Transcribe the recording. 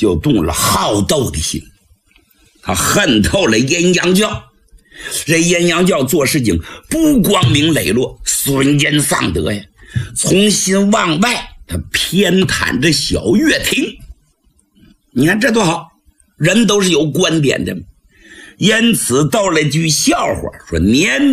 就动了好斗的心。他恨透了阴阳教，这阴阳教做事情不光明磊落，损人丧德呀，从心往外他偏袒着小月亭。你看这多好，人都是有观点的。因此到了句笑话，说年